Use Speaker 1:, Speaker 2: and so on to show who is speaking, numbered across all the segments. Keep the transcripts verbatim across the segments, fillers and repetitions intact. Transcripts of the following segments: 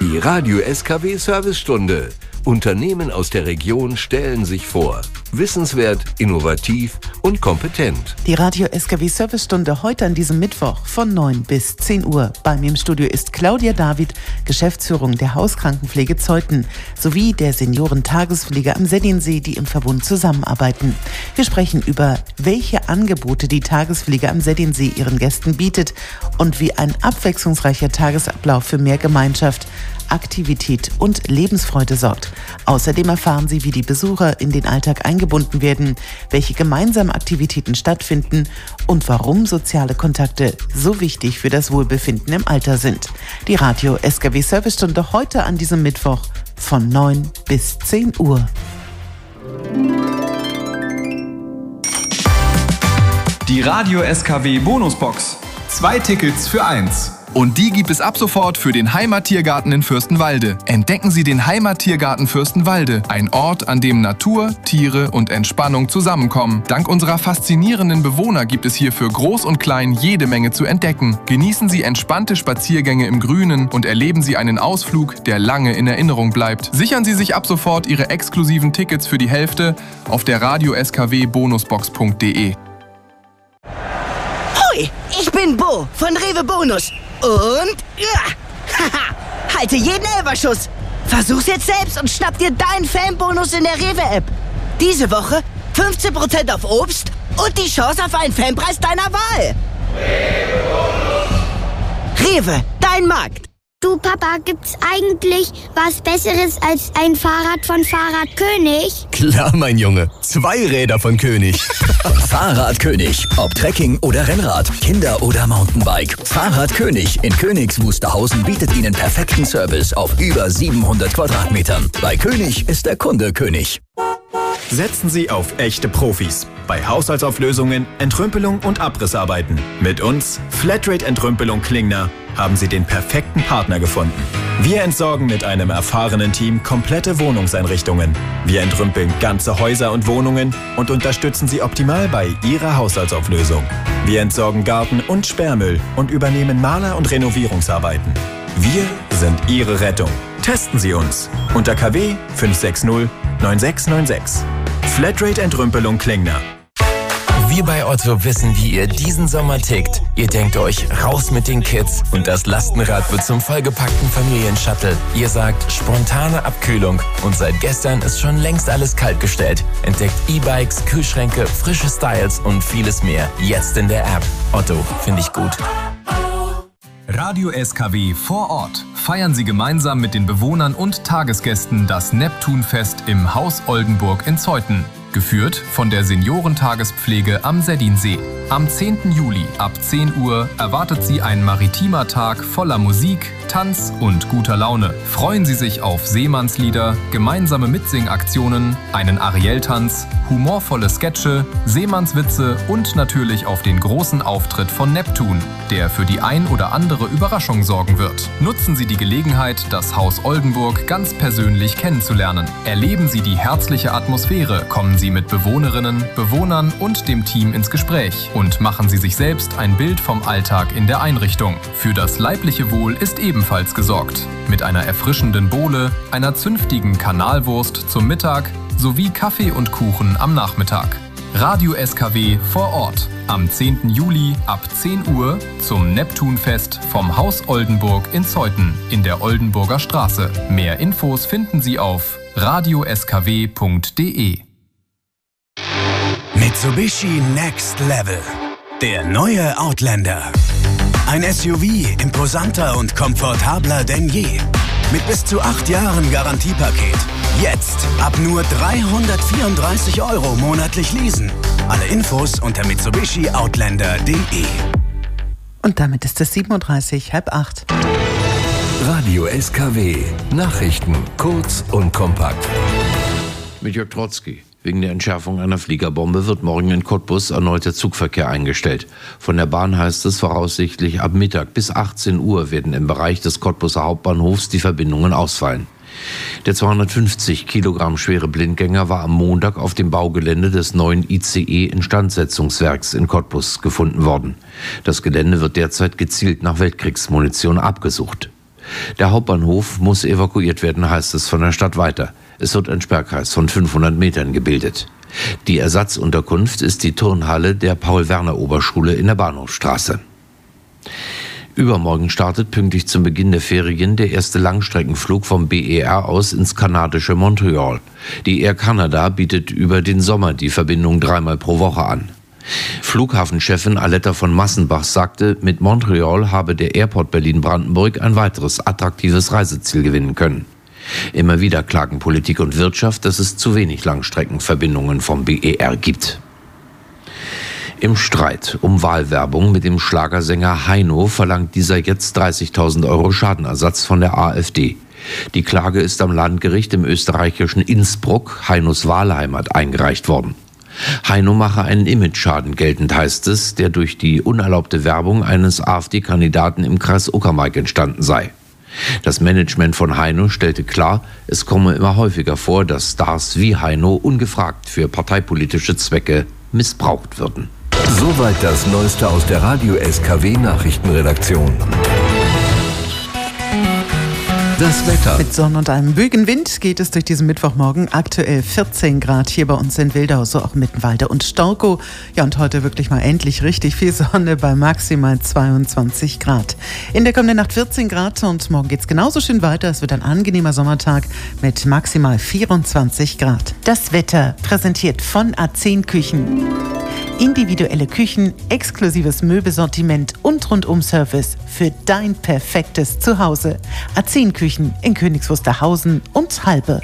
Speaker 1: Die Radio S K W Servicestunde. Unternehmen aus der Region stellen sich vor. Wissenswert, innovativ und kompetent.
Speaker 2: Die Radio S K W Servicestunde heute an diesem Mittwoch von neun bis zehn Uhr. Bei mir im Studio ist Claudia David, Geschäftsführung der Hauskrankenpflege Zeuthen, sowie der Seniorentagespflege am Seddinsee, die im Verbund zusammenarbeiten. Wir sprechen über, welche Angebote die Tagespflege am Seddinsee ihren Gästen bietet und wie ein abwechslungsreicher Tagesablauf für mehr Gemeinschaft, Aktivität und Lebensfreude sorgt. Außerdem erfahren Sie, wie die Besucher in den Alltag eingebunden werden, welche gemeinsamen Aktivitäten stattfinden und warum soziale Kontakte so wichtig für das Wohlbefinden im Alter sind. Die Radio S K W Servicestunde heute an diesem Mittwoch von neun bis zehn Uhr.
Speaker 3: Die Radio S K W Bonusbox. Zwei Tickets für eins.
Speaker 4: Und die gibt es ab sofort für den Heimattiergarten in Fürstenwalde. Entdecken Sie den Heimattiergarten Fürstenwalde. Ein Ort, an dem Natur, Tiere und Entspannung zusammenkommen. Dank unserer faszinierenden Bewohner gibt es hier für Groß und Klein jede Menge zu entdecken. Genießen Sie entspannte Spaziergänge im Grünen und erleben Sie einen Ausflug, der lange in Erinnerung bleibt. Sichern Sie sich ab sofort Ihre exklusiven Tickets für die Hälfte auf der radio S K W bonusbox punkt de.
Speaker 5: Hoi, ich bin Bo von Rewe Bonus. Und, ja, haha, halte jeden Elferschuss. Versuch's jetzt selbst und schnapp dir deinen Fanbonus in der Rewe-App. Diese Woche fünfzehn Prozent auf Obst und die Chance auf einen Fanpreis deiner Wahl. Rewe, Rewe, dein Markt.
Speaker 6: Du Papa, gibt's eigentlich was Besseres als ein Fahrrad von Fahrradkönig?
Speaker 7: Klar, mein Junge. Zwei Räder von König. Fahrradkönig. Ob Trekking oder Rennrad, Kinder- oder Mountainbike. Fahrradkönig in Königs Wusterhausen bietet Ihnen perfekten Service auf über siebenhundert Quadratmetern. Bei König ist der Kunde König.
Speaker 8: Setzen Sie auf echte Profis. Bei Haushaltsauflösungen, Entrümpelung und Abrissarbeiten. Mit uns, Flatrate Entrümpelung Klingner, haben Sie den perfekten Partner gefunden. Wir entsorgen mit einem erfahrenen Team komplette Wohnungseinrichtungen. Wir entrümpeln ganze Häuser und Wohnungen und unterstützen Sie optimal bei Ihrer Haushaltsauflösung. Wir entsorgen Garten- und Sperrmüll und übernehmen Maler- und Renovierungsarbeiten. Wir sind Ihre Rettung. Testen Sie uns unter K W fünf sechs null neun sechs neun sechs. Flatrate Entrümpelung Klingner.
Speaker 9: Wir bei Otto wissen, wie ihr diesen Sommer tickt. Ihr denkt euch, raus mit den Kids und das Lastenrad wird zum vollgepackten Familienshuttle. Ihr sagt, spontane Abkühlung und seit gestern ist schon längst alles kaltgestellt. Entdeckt E-Bikes, Kühlschränke, frische Styles und vieles mehr. Jetzt in der App. Otto, finde ich gut.
Speaker 3: Radio S K W vor Ort. Feiern Sie gemeinsam mit den Bewohnern und Tagesgästen das Neptunfest im Haus Oldenburg in Zeuthen. Geführt von der Seniorentagespflege am Seddinsee. Am zehnten Juli ab zehn Uhr erwartet Sie ein maritimer Tag voller Musik, Tanz und guter Laune. Freuen Sie sich auf Seemannslieder, gemeinsame Mitsingaktionen, einen Ariel-Tanz, humorvolle Sketche, Seemannswitze und natürlich auf den großen Auftritt von Neptun, der für die ein oder andere Überraschung sorgen wird. Nutzen Sie die Gelegenheit, das Haus Oldenburg ganz persönlich kennenzulernen. Erleben Sie die herzliche Atmosphäre, kommen Sie mit Bewohnerinnen, Bewohnern und dem Team ins Gespräch und machen Sie sich selbst ein Bild vom Alltag in der Einrichtung. Für das leibliche Wohl ist ebenfalls gesorgt. Mit einer erfrischenden Bowle, einer zünftigen Kanalwurst zum Mittag sowie Kaffee und Kuchen am Nachmittag. Radio S K W vor Ort. Am zehnten Juli ab zehn Uhr zum Neptunfest vom Haus Oldenburg in Zeuthen in der Oldenburger Straße. Mehr Infos finden Sie auf radio s k w punkt de.
Speaker 10: Mitsubishi Next Level. Der neue Outlander. Ein S U V imposanter und komfortabler denn je. Mit bis zu acht Jahren Garantiepaket. Jetzt ab nur dreihundertvierunddreißig Euro monatlich leasen. Alle Infos unter mitsubishi outlander punkt de.
Speaker 2: Und damit ist es sieben Uhr dreißig, halb acht.
Speaker 1: Radio S K W. Nachrichten kurz und kompakt.
Speaker 11: Mit Jörg Trotzki. Wegen der Entschärfung einer Fliegerbombe wird morgen in Cottbus erneut der Zugverkehr eingestellt. Von der Bahn heißt es, voraussichtlich ab Mittag bis achtzehn Uhr werden im Bereich des Cottbuser Hauptbahnhofs die Verbindungen ausfallen. Der zweihundertfünfzig Kilogramm schwere Blindgänger war am Montag auf dem Baugelände des neuen I C E-Instandsetzungswerks in Cottbus gefunden worden. Das Gelände wird derzeit gezielt nach Weltkriegsmunition abgesucht. Der Hauptbahnhof muss evakuiert werden, heißt es von der Stadt weiter. Es wird ein Sperrkreis von fünfhundert Metern gebildet. Die Ersatzunterkunft ist die Turnhalle der Paul-Werner-Oberschule in der Bahnhofstraße. Übermorgen startet pünktlich zum Beginn der Ferien der erste Langstreckenflug vom B E R aus ins kanadische Montreal. Die Air Canada bietet über den Sommer die Verbindung dreimal pro Woche an. Flughafenchefin Aletta von Massenbach sagte, mit Montreal habe der Airport Berlin-Brandenburg ein weiteres attraktives Reiseziel gewinnen können. Immer wieder klagen Politik und Wirtschaft, dass es zu wenig Langstreckenverbindungen vom B E R gibt. Im Streit um Wahlwerbung mit dem Schlagersänger Heino verlangt dieser jetzt dreißigtausend Euro Schadenersatz von der AfD. Die Klage ist am Landgericht im österreichischen Innsbruck, Heinos Wahlheimat, eingereicht worden. Heino mache einen Imageschaden geltend, heißt es, der durch die unerlaubte Werbung eines AfD-Kandidaten im Kreis Uckermark entstanden sei. Das Management von Heino stellte klar, es komme immer häufiger vor, dass Stars wie Heino ungefragt für parteipolitische Zwecke missbraucht würden.
Speaker 1: Soweit das Neueste aus der Radio S K W Nachrichtenredaktion. Das Wetter.
Speaker 2: Mit Sonne und einem ruhigen Wind geht es durch diesen Mittwochmorgen. Aktuell vierzehn Grad hier bei uns in Wildau, so auch Mittenwalde und Storkow. Ja, und heute wirklich mal endlich richtig viel Sonne bei maximal zweiundzwanzig Grad. In der kommenden Nacht vierzehn Grad und morgen geht es genauso schön weiter. Es wird ein angenehmer Sommertag mit maximal vierundzwanzig Grad. Das Wetter präsentiert von A zehn Küchen. Individuelle Küchen, exklusives Möbelsortiment und Rundum-Service für dein perfektes Zuhause. A zehn Küchen in Königs Wusterhausen und Halbe.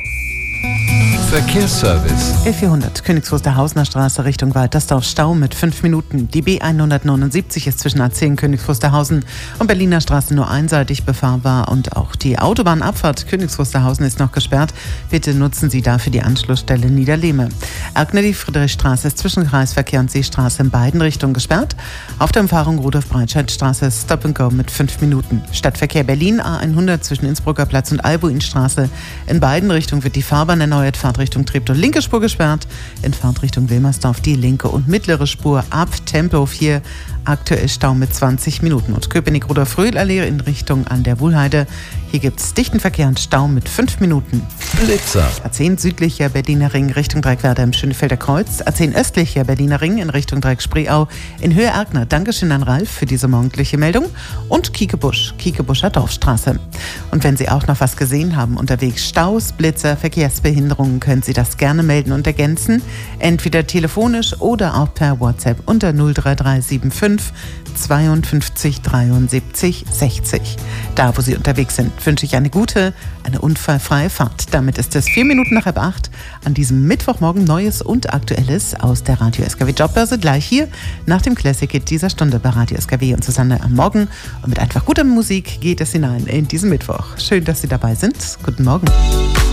Speaker 1: Verkehrsservice.
Speaker 2: L vierhundert Königs Wusterhausener Straße Richtung Waltersdorf Stau mit fünf Minuten. Die B hundertneunundsiebzig ist zwischen A zehn Königs Wusterhausen und Berliner Straße nur einseitig befahrbar und auch die Autobahnabfahrt Königs Wusterhausen ist noch gesperrt. Bitte nutzen Sie dafür die Anschlussstelle Niederlehme. Erkner die Friedrichstraße ist zwischen Kreisverkehr und Seestraße in beiden Richtungen gesperrt. Auf der Umfahrung Rudolf-Breitscheid-Straße Stop and Go mit fünf Minuten. Stadtverkehr Berlin A hundert zwischen Innsbrucker Platz und Albuinstraße. In beiden Richtungen wird die Fahrbahn erneuert. Fahrtrichtung Treptow linke Spur gesperrt. In Fahrtrichtung Wilmersdorf die linke und mittlere Spur ab Tempo vier. Aktuell Stau mit zwanzig Minuten. Und Köpenick-Rudolf-Fröhl-Allee in Richtung an der Wuhlheide. Hier gibt es dichten Verkehr und Stau mit fünf Minuten.
Speaker 1: Blitzer.
Speaker 2: A zehn südlicher Berliner Ring Richtung Dreieckwerder im Schönefelder Kreuz. A zehn östlicher Berliner Ring in Richtung Dreieck-Spreeau in Höhe Erkner. Dankeschön an Ralf für diese morgendliche Meldung. Und Kiekebusch, Kiekebuscher Dorfstraße. Und wenn Sie auch noch was gesehen haben unterwegs, Staus, Blitzer, Verkehrsbehinderungen, können Sie das gerne melden und ergänzen. Entweder telefonisch oder auch per WhatsApp unter null drei drei sieben fünf zweiundfünfzig dreiundsiebzig sechzig. Da, wo Sie unterwegs sind, wünsche ich eine gute, eine unfallfreie Fahrt. Damit ist es vier Minuten nach halb acht an diesem Mittwochmorgen Neues und Aktuelles aus der Radio S K W Jobbörse. Gleich hier nach dem Classic Hit dieser Stunde bei Radio S K W und Susanne am Morgen. Und mit einfach guter Musik geht es hinein in diesen Mittwoch. Schön, dass Sie dabei sind. Guten Morgen.